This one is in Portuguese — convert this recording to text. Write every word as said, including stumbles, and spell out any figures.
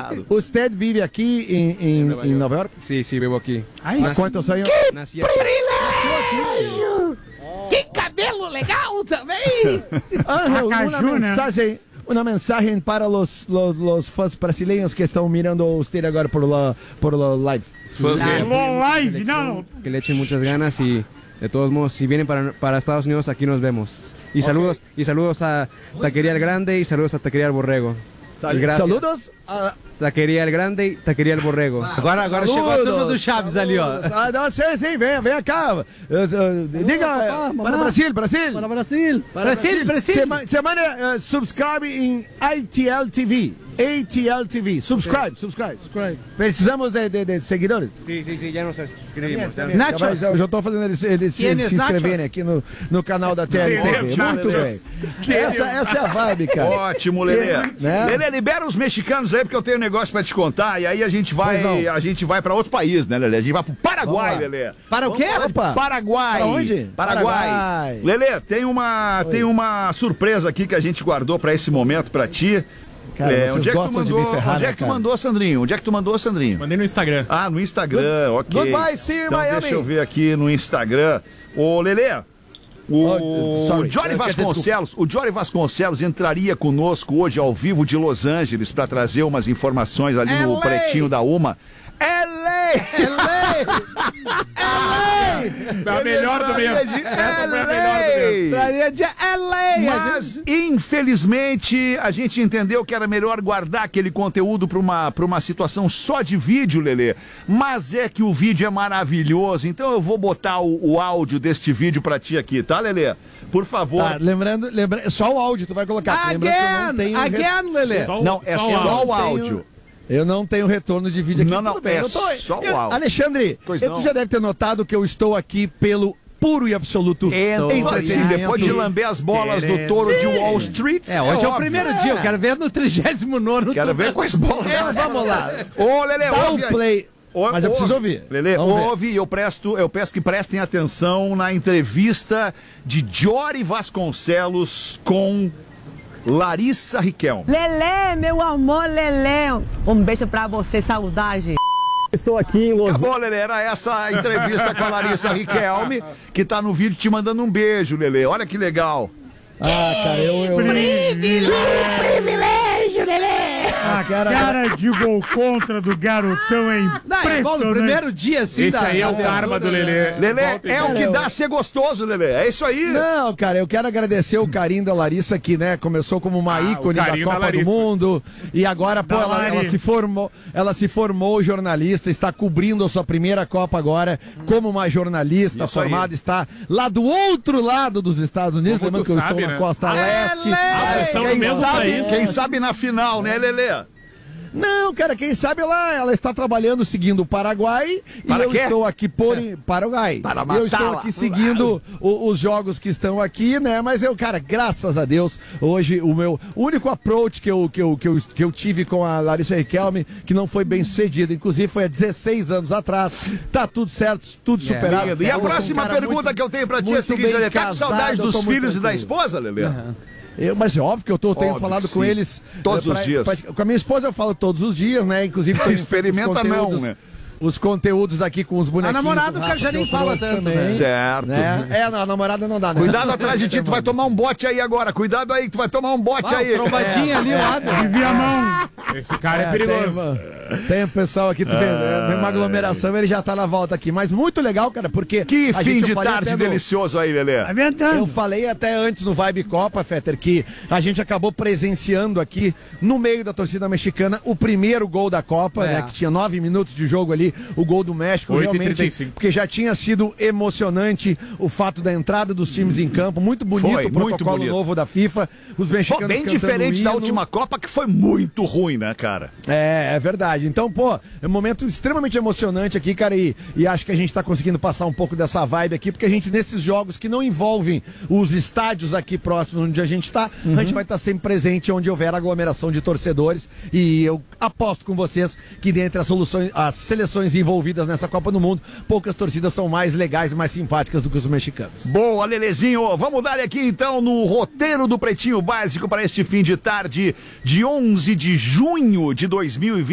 obrigado. Você vive aqui em, em, em Nova York? Sim, sim, vivo aqui. Há quantos anos? Que Nasci privilégio! Que cabelo legal também! Ángel, uma Acaju, né? mensagem, uma mensagem para os, los, los fãs brasileiros que estão mirando você agora por la, por la live. Fãs de- Lo live, não, não. Que le echen muchas ganas y de todos modos, si vienen para, para Estados Unidos, aquí nos vemos. Y saludos, y saludos a Taquería El Grande y saludos a Taquería El Borrego. Y gracias. Saludos. a- Taquería El Grande e Taqueria El Borrego. Agora, agora chegou a turma do Chaves ali, ó. Ah, não, sim, sim, vem, vem cá. Eh, eh, Diga, papá, eh, mamá. para Brasil, Brasil. Para Brasil. Brasil, Brasil. Sema- Semana, uh, subscribe em A T L T V. A T L T V. Subscribe, subscribe. Subscribe. Precisamos de, de, de seguidores. Sim, sim, sim, já nos suscrevíamos. Nacho. Mas eu já estou fazendo eles, eles se, Tienes se inscreverem nachos? aqui no, no canal da T L T V. Muito bem. Essa, essa é a vibe, cara. Ótimo, Lelê. Né? Lelê, libera os mexicanos aí, porque eu tenho um negócio pra te contar. E aí a gente Pois vai, não. a gente vai pra outro país, né, Lelê? A gente vai pro Paraguai, Vamos lá. Lelê. Para o quê? Opa. Paraguai. Pra onde? Paraguai. Paraguai. Lelê, tem uma, tem uma surpresa aqui que a gente guardou pra esse momento pra ti. Cara, É, vocês onde é que tu gostam de mandou, me ferrar, onde é né, que tu cara? mandou, Sandrinho? Onde é que tu mandou, Sandrinho? Mandei no Instagram. Ah, no Instagram, ok. Goodbye, see you, então, Miami. deixa eu ver aqui no Instagram. Ô, Lelê, o, Oh, sorry. Jory Quer dizer, Vasconcelos, o Jory Vasconcelos entraria conosco hoje ao vivo de Los Angeles para trazer umas informações ali no L A. Pretinho da Uma. L A! L A! A melhor do mês. Essa foi a melhor do mês. Traria de L A! Mas, infelizmente, a gente entendeu que era melhor guardar aquele conteúdo para uma, pra uma situação só de vídeo, Lelê. Mas é que o vídeo é maravilhoso, então eu vou botar o, o áudio deste vídeo para ti aqui, tá, Lelê? Por favor. Tá, lembrando, lembrando, só o áudio tu vai colocar. Lembrando que eu não Again! tenho re- Again, Lelê! Só o- Não, é só o só, áudio. o áudio. Eu não tenho retorno de vídeo aqui. Não, não, tudo bem. é eu tô... só o eu- áudio. Alexandre, Pois tu não. já deve ter notado que eu estou aqui pelo puro e absoluto Então, assim, entretenimento. depois de lamber as bolas do touro de Wall Street. É, hoje é, o óbvio. primeiro dia, eu quero ver no trigésimo nono. Quero ver quais bolas. Então, vamos lá. Ô, Lelê, Dá ouve o aí. play. Ô, Mas eu ouve. preciso ouvir. Lelê, Vamos ver. ouve e eu, presto, eu peço que prestem atenção na entrevista de Jory Vasconcelos com Larissa Riquelme. Lelê, meu amor, Lelê. Um beijo pra você, saudade. Estou aqui em Los Acabou, Lelê, era essa a entrevista com a Larissa Riquelme, que tá no vídeo te mandando um beijo, Lelê. Olha que legal. Ah, cara, eu... eu... Privilégio, Lelê. Ah, cara, cara de gol contra do garotão é Não, é bom, no impressionante. primeiro dia, assim, Esse da- aí é o da karma do abertura, Lelê. né? Lelê, Volta e é o volta. que dá ser gostoso, Lelê. É isso aí. Não, cara, eu quero agradecer o carinho da Larissa, que, né, começou como uma Ah, ícone o da carinho da Copa do Larissa. Mundo e agora, pô, Da ela, ela Lari. se formou, ela se formou jornalista, está cobrindo a sua primeira Copa agora como uma jornalista Isso aí. formada, está lá do outro lado dos Estados Unidos, Como lembrando tu que eu sabe, estou na né? costa leste. Lelê! São no Quem mesmo sabe, país. quem sabe na final, né, Lelê? Não, cara, quem sabe ela, ela está trabalhando seguindo o Paraguai Para e eu quê? estou aqui por Paraguai. Para eu estou matá-la. aqui seguindo o- os jogos que estão aqui, né? Mas eu, cara, graças a Deus, hoje o meu único approach que eu, que eu, que eu, que eu tive com a Larissa Riquelme, que não foi bem sucedido, inclusive foi há dezesseis anos atrás, tá tudo certo, tudo É. superado. E a Eu sou um próxima cara pergunta muito- que eu tenho pra ti é a muito seguinte, bem Lelê. Tá com casado, saudade eu dos tô muito filhos e da tranquilo. esposa, Lelê? Eu, mas é óbvio que eu tô, tenho Óbvio falado que com sim. eles Todos eh, os dias. com a minha esposa eu falo todos os dias, né? Inclusive tenho Experimenta feito os não, conteúdos- né? Os conteúdos aqui com os bonequinhos. A namorada do o Rafa cara já que nem eu fala trouxe tanto, né? Certo. Né? É, não, a namorada não dá, né? Cuidado atrás de ti, tu vai tomar um bote aí agora. Cuidado aí, que tu vai tomar um bote Ah, aí. trombadinha ali, ó. Desvia a mão. Esse cara é, É, perigoso. Tem, tem o pessoal aqui, tu vê, né? Tem uma aglomeração, ele já tá na volta aqui. Mas muito legal, cara, porque. Que a fim gente, eu de falei tarde até no- delicioso aí, Lelê. Tá ventando. Eu falei até antes no Vibe Copa, Fetter, que a gente acabou presenciando aqui, no meio da torcida mexicana, o primeiro gol da Copa, É. né? Que tinha nove minutos de jogo ali, o gol do México, oito e realmente. trinta e cinco. Porque já tinha sido emocionante o fato da entrada dos times em campo, muito bonito Foi, o muito protocolo bonito. novo da FIFA, os mexicanos Pô, bem cantando diferente da hino. última Copa, que foi muito ruim, né, cara? É, é verdade. Então, pô, é um momento extremamente emocionante aqui, cara, e, e acho que a gente tá conseguindo passar um pouco dessa vibe aqui, porque a gente, nesses jogos que não envolvem os estádios aqui próximos onde a gente tá, a gente vai estar sempre presente onde houver aglomeração de torcedores, e eu aposto com vocês que dentre as soluções, as seleções envolvidas nessa Copa do Mundo, poucas torcidas são mais legais e mais simpáticas do que os mexicanos. Boa, Lelezinho. Vamos dar aqui então no roteiro do Pretinho Básico para este fim de tarde de onze de junho de dois mil e vinte.